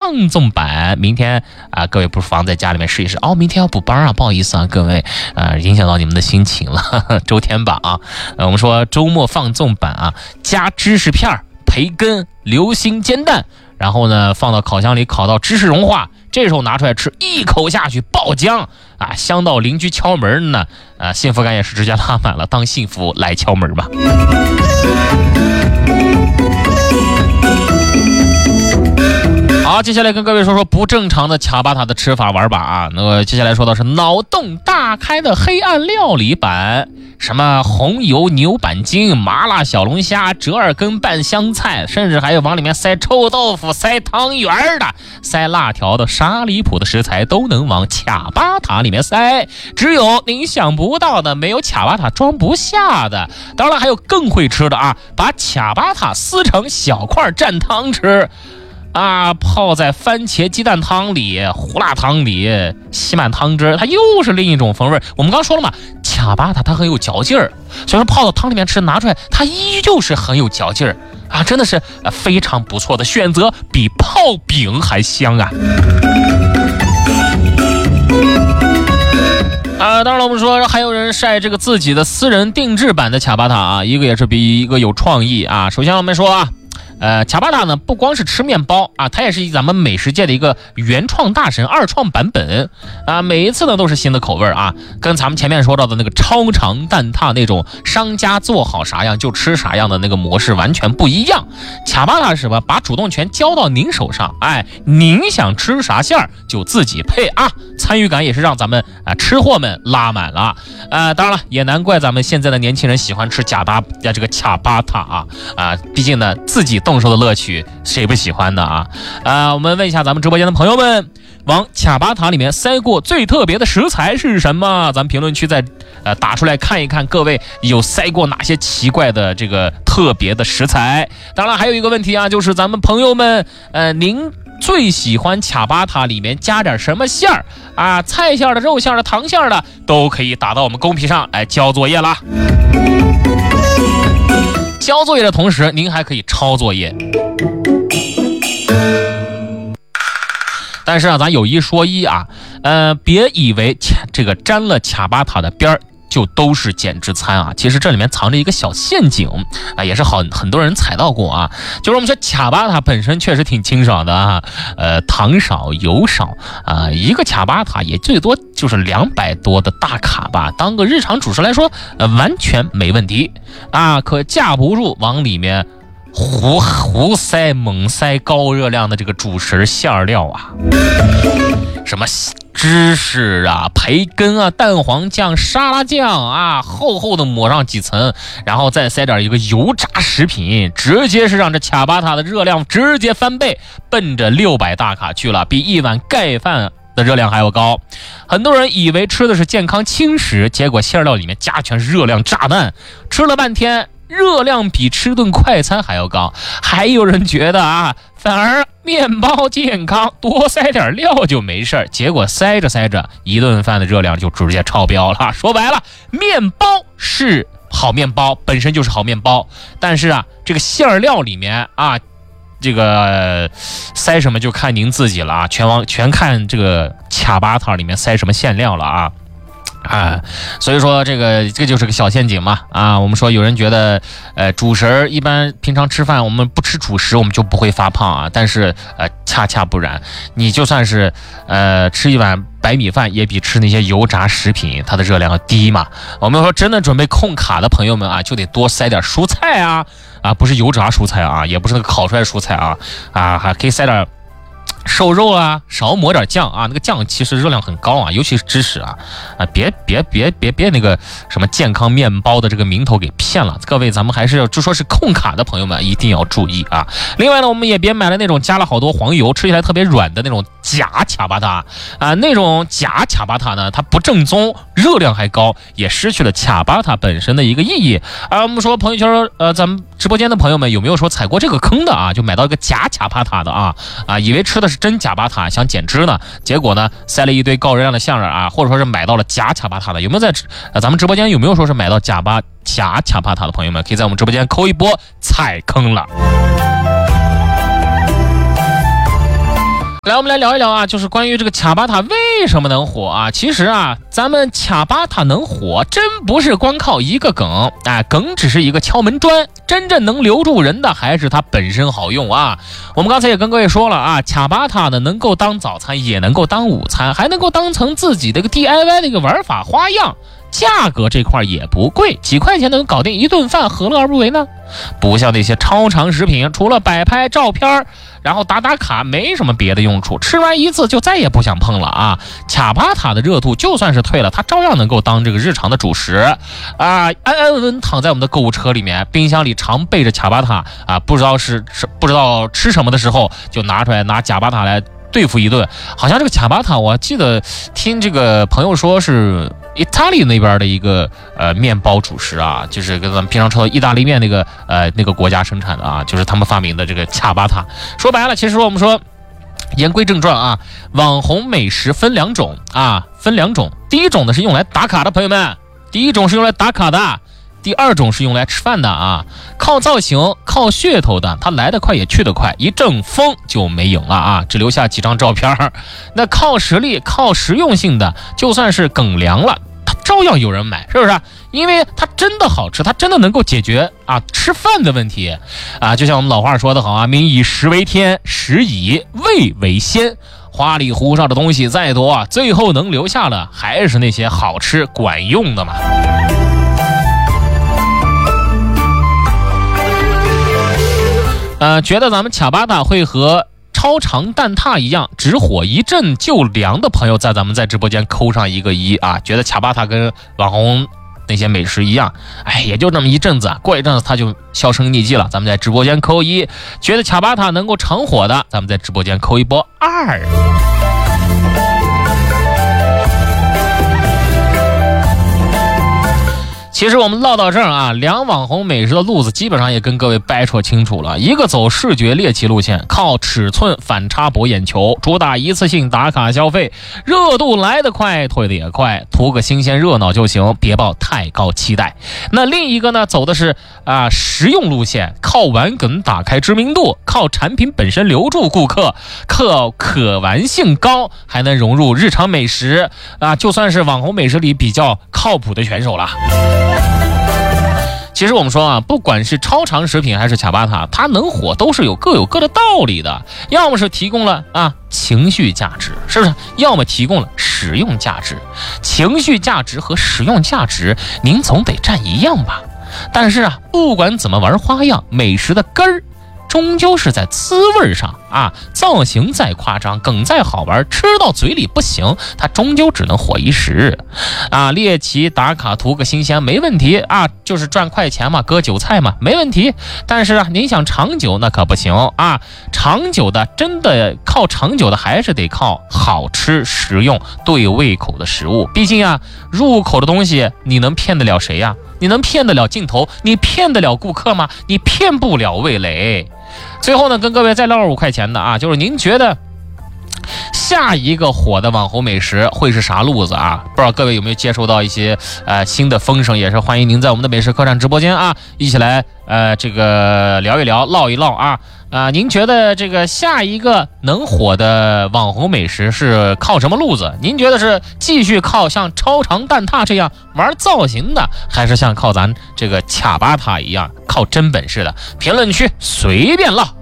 放纵版，明天各位不妨在家里面试一试。明天要补班啊，不好意思啊，各位影响到你们的心情了。周天榜啊，我们说周末放纵版啊，加芝士片、培根、流心煎蛋，然后呢放到烤箱里烤到芝士融化，这时候拿出来吃，一口下去爆浆啊，香到邻居敲门呢，幸福感也是直接拉满了，当幸福来敲门吧。好，接下来跟各位说说不正常的卡巴塔的吃法玩法啊。那么接下来说到是脑洞大开的黑暗料理版，什么红油牛板筋、麻辣小龙虾、折耳根拌香菜，甚至还有往里面塞臭豆腐、塞汤圆的、塞辣条的，啥离谱的食材都能往卡巴塔里面塞，只有您想不到的，没有卡巴塔装不下的。当然还有更会吃的啊，把卡巴塔撕成小块蘸汤吃啊，泡在番茄鸡蛋汤里、胡辣汤里，吸满汤汁，它又是另一种风味。我们刚说了嘛，卡巴塔它很有嚼劲儿，所以说泡到汤里面吃，拿出来它依旧是很有嚼劲儿啊，真的是非常不错的选择，比泡饼还香啊。当然了，我们说还有人晒这个自己的私人定制版的卡巴塔啊，一个也是比一个有创意啊。首先我们说啊，卡巴塔呢不光是吃面包啊，它也是咱们美食界的一个原创大神二创版本啊，每一次呢都是新的口味啊，跟咱们前面说到的那个超长蛋挞那种商家做好啥样就吃啥样的那个模式完全不一样。卡巴塔是什么？把主动权交到您手上，您想吃啥馅儿就自己配啊，参与感也是让咱们吃货们拉满了当然了，也难怪咱们现在的年轻人喜欢吃这个卡巴塔毕竟呢自己动手的乐趣谁不喜欢的我们问一下咱们直播间的朋友们，往卡巴塔里面塞过最特别的食材是什么？咱们评论区再打出来看一看，各位有塞过哪些奇怪的这个特别的食材。当然还有一个问题啊，就是咱们朋友们您最喜欢卡巴塔里面加点什么馅儿啊？菜馅的、肉馅的、糖馅的都可以打到我们公屏上来交作业啦。交作业的同时，您还可以抄作业。但是咱有一说一啊，别以为这个沾了卡巴塔的边儿就都是减脂餐啊，其实这里面藏着一个小陷阱也是很多人踩到过啊。就是我们说卡巴塔本身确实挺清爽的糖少油少一个卡巴塔也最多就是200多的大卡吧，当个日常主食来说完全没问题可架不住往里面胡塞猛塞高热量的这个主食馅料什么芝士培根蛋黄酱、沙拉酱厚厚的抹上几层，然后再塞点一个油炸食品，直接是让这卡巴塔的热量直接翻倍，奔着600大卡去了，比一碗盖饭的热量还要高。很多人以为吃的是健康轻食，结果馅料里面加全是热量炸弹，吃了半天热量比吃顿快餐还要高。还有人觉得反而面包健康，多塞点料就没事，结果塞着塞着一顿饭的热量就直接超标了。说白了，面包是好面包，本身就是好面包，但是这个馅料里面这个塞什么就看您自己了全看这个卡巴塔里面塞什么馅料了所以说这就是个小陷阱嘛我们说有人觉得主食一般平常吃饭我们不吃主食我们就不会发胖但是恰恰不然，你就算是吃一碗白米饭也比吃那些油炸食品它的热量要低嘛。我们说真的准备控卡的朋友们就得多塞点蔬菜不是油炸蔬菜也不是那个烤出来的蔬菜还可以塞点瘦肉少抹点酱那个酱其实热量很高尤其是芝士别那个什么健康面包的这个名头给骗了。各位咱们还是就说是控卡的朋友们一定要注意另外呢，我们也别买了那种加了好多黄油吃起来特别软的那种假卡巴塔那种假卡巴塔呢它不正宗，热量还高，也失去了卡巴塔本身的一个意义我们说朋友圈咱们直播间的朋友们有没有说踩过这个坑的就买到一个假卡巴塔的以为吃的是真卡巴塔想减脂呢，结果呢塞了一堆高热量的馅儿或者说是买到了假卡巴塔的。有没有在咱们直播间有没有说是买到假卡巴塔的朋友们，可以在我们直播间扣一波踩坑了。 来，我们来聊一聊啊，就是关于这个卡巴塔为什么能火啊？其实啊，咱们卡巴塔能火，真不是光靠一个梗，梗只是一个敲门砖，真正能留住人的还是它本身好用啊。我们刚才也跟各位说了啊，卡巴塔呢能够当早餐，也能够当午餐，还能够当成自己的一个 DIY 的一个玩法花样。价格这块也不贵，几块钱能搞定一顿饭，何乐而不为呢？不像那些超长食品，除了摆拍照片然后打卡，没什么别的用处，吃完一次就再也不想碰了啊。卡巴塔的热度就算是退了，它照样能够当这个日常的主食啊，安安稳稳躺在我们的购物车里面，冰箱里常备着卡巴塔啊，不知道吃什么的时候就拿出来拿卡巴塔来对付一顿。好像这个卡巴塔我记得听这个朋友说是意大利那边的一个面包主食啊，就是跟咱们平常吃到意大利面那个国家生产的啊，就是他们发明的这个卡巴塔。说白了，其实我们说言归正传啊，网红美食分两种。第一种呢是用来打卡的，朋友们，第一种是用来打卡的，第二种是用来吃饭的啊。靠造型靠噱头的，它来得快也去得快，一阵风就没影了啊，只留下几张照片。那靠实力靠实用性的，就算是梗凉了它照样有人买，是不是？因为它真的好吃，它真的能够解决啊吃饭的问题啊。就像我们老话说得好啊，民以食为天，食以味为先。花里胡哨的东西再多啊，最后能留下了还是那些好吃管用的嘛。觉得咱们卡巴塔会和超长蛋挞一样只火一阵就凉的朋友，在直播间扣上一个1啊。觉得卡巴塔跟网红那些美食一样，也就这么一阵子，过一阵子它就销声匿迹了。咱们在直播间扣1，觉得卡巴塔能够长火的，咱们在直播间扣一波2。其实我们唠到这儿啊，凉网红美食的路子基本上也跟各位掰扯清楚了。一个走视觉猎奇路线，靠尺寸反差博眼球，主打一次性打卡消费，热度来得快退得也快，图个新鲜热闹就行，别抱太高期待。那另一个呢，走的是实用路线，靠玩梗打开知名度，靠产品本身留住顾客，靠可玩性高，还能融入日常美食啊，就算是网红美食里比较靠谱的选手了。其实我们说啊，不管是超长食品还是卡巴塔，它能火都是各有各的道理的，要么是提供了情绪价值，是不是？要么提供了实用价值。情绪价值和实用价值您总得占一样吧。但是不管怎么玩花样，美食的根儿终究是在滋味上啊，造型再夸张，梗再好玩，吃到嘴里不行，它终究只能火一时啊。猎奇打卡图个新鲜没问题啊，就是赚快钱嘛，割韭菜嘛，没问题。但是您想长久那可不行啊，长久的真的靠长久的还是得靠好吃实用对胃口的食物。毕竟入口的东西你能骗得了谁呀？你能骗得了镜头？你骗得了顾客吗？你骗不了味蕾。最后呢，跟各位再唠5块钱的就是您觉得下一个火的网红美食会是啥路子啊？不知道各位有没有接收到一些新的风声，也是欢迎您在我们的美食客栈直播间一起来这个聊一聊唠一唠您觉得这个下一个能火的网红美食是靠什么路子？您觉得是继续靠像超长蛋挞这样玩造型的，还是像靠咱这个卡巴塔一样靠真本事的？评论区随便唠。